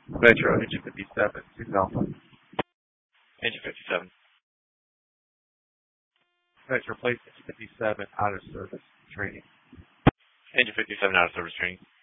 Metro Engine 57, 6 Alpha. Engine 57. Metro Place Engine 57, out of service training. Engine 57 out of service training.